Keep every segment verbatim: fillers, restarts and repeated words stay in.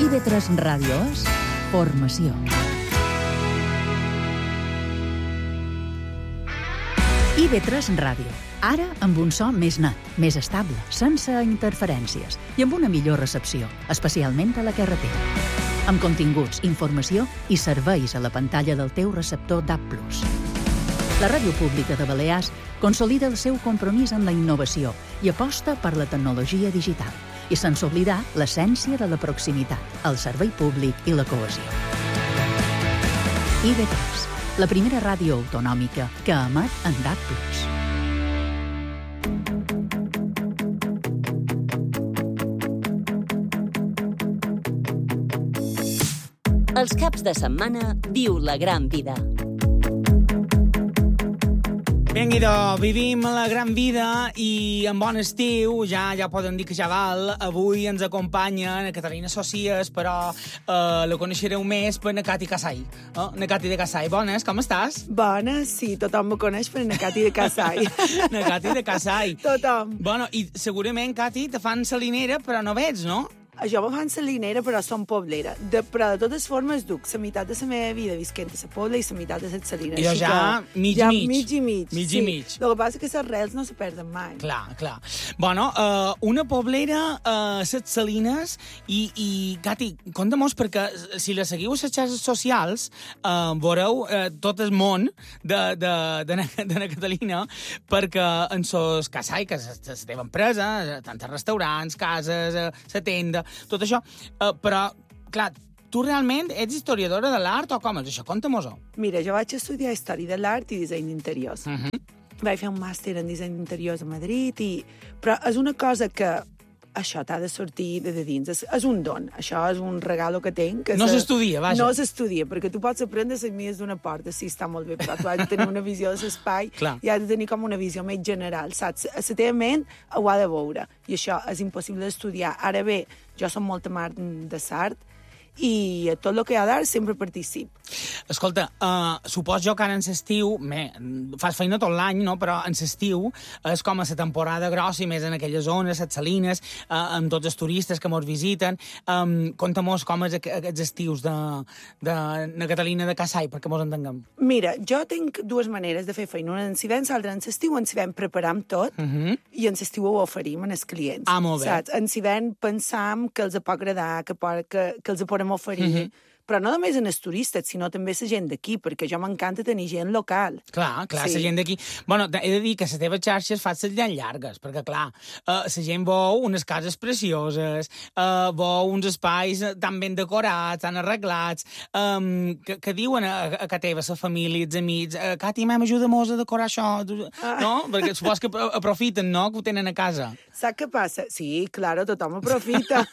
I V tres Ràdio és formació. I V tres Ràdio. Ara amb un so més net, més estable, sense interferències i amb una millor recepció, especialment a la carretera. Amb continguts, informació i serveis a la pantalla del teu receptor D A B plus. La Ràdio Pública de Balears consolida el seu compromís amb la innovació i aposta per la tecnologia digital, i sense oblidar l'essència de la proximitat, el servei públic i la cohesió. I V tres, la primera ràdio autonòmica que emet en D A B plus. Els caps de setmana viu la gran vida. Vinga, vivim la gran vida i en bon estiu, ja ja poden dir que ja val. Avui ens acompanya la Catalina Socias, però eh, la coneixereu més per Necati Casai. Eh? Necati de Casai, bones, com estàs? Bones, sí, tothom me coneix per Necati de Casai. Necati de Casai. Tothom. Bueno, i segurament, Cati, te fan salinera, però no veig, no? Jo me fan salinera, però som poblera. De, però de totes formes duc la meitat de la meva vida visquent a la pobla i la meitat de la salina. Jo ja mig i ja mig. mig i mig. Mig sí. i mig. El que passa és que les rels no se perden mai. Clar, clar. Bueno, uh, una poblera a uh, les salines i, i Cati, conta-mos, perquè si la seguiu a les xarxes socials uh, veureu uh, tot el món de, de, de, de la Catalina, perquè en sos casai, que és la teva empresa, tant a restaurants, cases, la tenda, tot això, uh, però, clar, tu realment ets historiadora de l'art o com és això? Conta-mos-ho. Mira, jo vaig estudiar Història de l'Art i Disseny d'Interiors. Uh -huh. Vaig fer un màster en Disseny d'Interiors a Madrid, i... però és una cosa que això t'ha de sortir de, de dins. És, és un don. Això és un regalo que tinc. Que no se... s'estudia, vaja. No s'estudia, perquè tu pots aprendre les mies d'una porta, sí, està molt bé, però tu has de tenir una visió de l'espai i has de tenir com una visió més general, saps? La teva ment ho ha de veure, i això és impossible d'estudiar. Ara bé, jo som molt amant de l'art, i a tot el que hi ha d'art sempre participo. Escolta, uh, supos jo que ara en l'estiu, fas feina tot l'any, no? Però en l'estiu és com a la temporada grossa i més en aquelles zones, les salines, uh, amb tots els turistes que mos visiten. Um, Conta-mos com és aquests estius de, de la Catalina de Casai, perquè mos entenguem. Mira, jo tinc dues maneres de fer feina. Una en s'hi ven, l'altra en l'estiu, en s'hi ven preparam tot, uh -huh. i en l'estiu ho oferim als clients. Ah, molt bé. Saps? En s'hi ven pensam que els pot agradar, que, que, que els podem oferir, uh-huh. però no només en els turistes, sinó també la gent d'aquí, perquè jo m'encanta tenir gent local. Clar, clar, sí. La gent d'aquí... Bueno, he de dir que les teves xarxes fan les llan llargues, perquè, clar, la uh, gent veu unes cases precioses, uh, veu uns espais tan ben decorats, tan arreglats, um, que, que diuen a, a que teva, la família, els amics, uh, Cati, mem, ajuda-mos a decorar això, ah. no? Perquè supos que aprofiten, no?, que ho tenen a casa. Saps què passa? Sí, clar, tothom aprofita.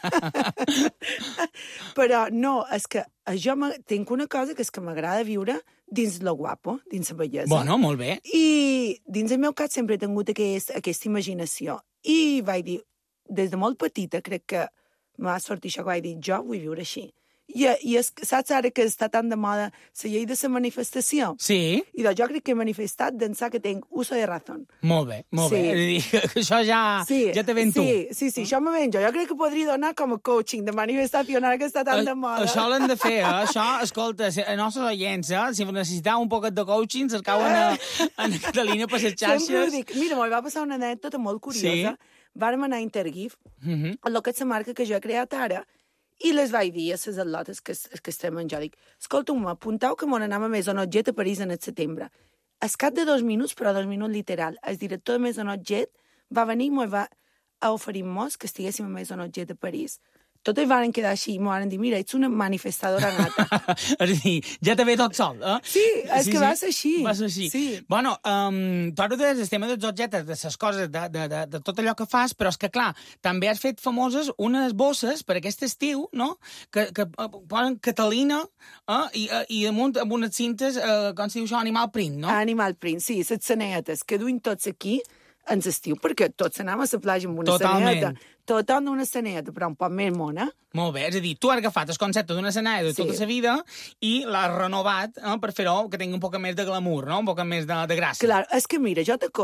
Però no, és que jo tinc una cosa que és que m'agrada viure dins lo guapo, dins la bellesa. Bueno, molt bé. I dins el meu cap sempre he tingut aquest, aquesta imaginació. I vaig dir, des de molt petita, crec que m'ha sortit això que vaig dir, jo vull viure així. I, i és, saps ara que està tan de moda la llei de la manifestació? Sí. I doncs jo crec que he manifestat d'ençà que tinc uso de razón. Molt bé, molt sí. bé. És a dir, que això ja, sí, ja te ven tu. Sí, sí, sí, això me ven jo. Jo crec que podria donar com a coaching de manifestació ara que està tan de moda. Això l'hem de fer, eh? Això, escolta, a nostres oients, eh? Si necessiteu un poquet de coaching, es cauen a, a Catalina per les xarxes. Sempre ho dic. Mira, m'hi va passar una anècdota molt curiosa. Sí. Vàrem anar a Intergif, uh -huh. el que és la marca que jo he creat ara, i les vaig dir a les atletes que, que estem en jo. Dic, escolta-me, apuntau que m'on anam a Maisonotjet a París en el setembre. Es cap de dos minuts, però dos minuts literal, el director de Maisonotjet va venir i m'ho va oferir-nos que estiguéssim a Maisonotjet a París. Tot i van quedar així i m'ho van dir, mira, ets una manifestadora nata. És a dir, ja te ve tot sol, eh? Sí, és sí, que sí. va ser així. Va ser així. Sí. Bueno, um, tu ara deies el tema dels objectes, de les coses, de, de, de, de tot allò que fas, però és que, clar, també has fet famoses unes bosses per aquest estiu, no?, que, que posen Catalina, eh? I, i damunt amb unes cintes, eh, com se diu això, Animal Print, no? Animal Print, sí, les sanetes, que duim tots aquí, ens estiu, perquè tots anàvem a la platja amb una Totalment. saneta. Tothom d'una saneta, però un poc més mona. Molt bé, és a dir, tu has agafat el concepte d'una saneta de tota sí. la vida i l'has renovat, eh, per fer-ho que tingui un poc més de glamour, no? Un poc més de, de gràcia. Clar, és que mira, jo te cont,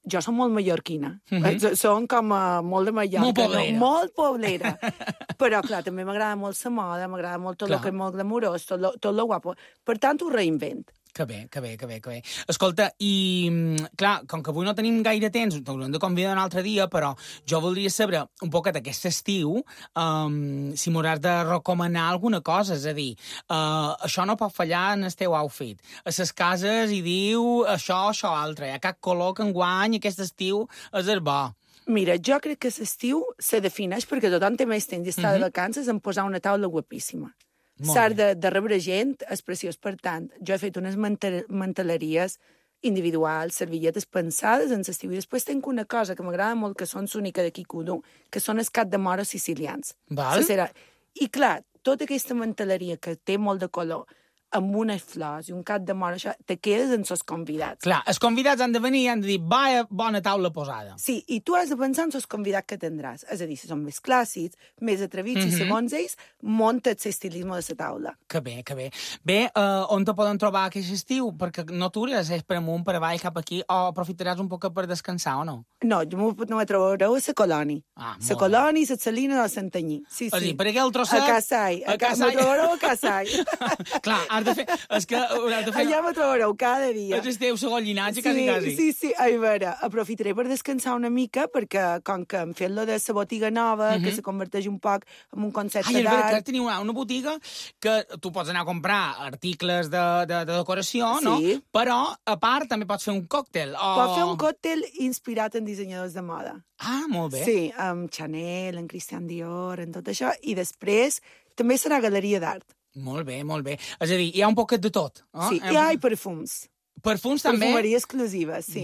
jo som molt mallorquina. Mhm. Som com a molt de Mallorca. Molt poblera. No? Molt poblera. Però, clar, també m'agrada molt la moda, m'agrada molt tot el Clar. que és molt glamurós, tot lo, tot lo guapo. Per tant, ho reinvent. Que bé, que bé, que bé, que bé. Escolta, i, mm, clar, com que avui no tenim gaire temps, t'haurem de convidar un altre dia, però jo voldria saber un poquet aquest estiu um, si m'hauràs de recomanar alguna cosa, és a dir, uh, això no pot fallar en el teu outfit. A les cases hi diu això, això, altre. Hi ha cap color que enguany aquest estiu és el bo. Mira, jo crec que l'estiu se defineix perquè tothom té més temps i està Mhm. de vacances en posar una taula guapíssima. Molt S'ha bé. de, de rebre gent, és preciós. Per tant, jo he fet unes mantel manteleries individuals, servilletes pensades en l'estiu. I després tinc una cosa que m'agrada molt, que són l'única d'aquí Cudú, que són els cap de moro sicilians. Val. La cera. I clar, tota aquesta manteleria que té molt de color, amb unes flors i un cap de moro, això, te quedes en els convidats. Clar, els convidats han de venir i han de dir, vaya, bona taula posada. Sí, i tu has de pensar en els convidats que tindràs. És a dir, si són més clàssics, més atrevits, mm -hmm. i segons ells, munta't l'estilisme de la taula. Que bé, que bé. Bé, uh, on te poden trobar aquest estiu? Perquè no t'hauràs de per amunt, per avall, cap aquí, o aprofitaràs un poc per descansar, o no? No, jo no me trobareu a la Colònia. Ah, La Colònia, la Salina o Santanyí. Sí, És a sí. dir, per aquell trosset... A Casai. A, a Ca... Casai. Me trobareu a Casai. Clar, has de fer... És que hauràs de fer... Allà me trobareu cada dia. És el teu segon llinatge, Sí, quasi, quasi. sí, sí. A veure, aprofitaré per descansar una mica, perquè com que hem fet lo de la botiga nova, Mhm. que se converteix un poc en un concepte Ai, és veritat, d'art. teniu una, una botiga que tu pots anar a comprar articles de, de, de decoració, no? Sí. Però, a part, també pots fer un còctel. O... Pot fer un còctel inspirat en dissenyadors de moda. Ah, molt bé. Sí, amb Chanel, en Christian Dior, en tot això. I després també serà galeria d'art. Molt bé, molt bé. És a dir, hi ha un poquet de tot. Eh? Sí, i hi ha perfums. Perfums també? Perfumeria exclusiva, sí.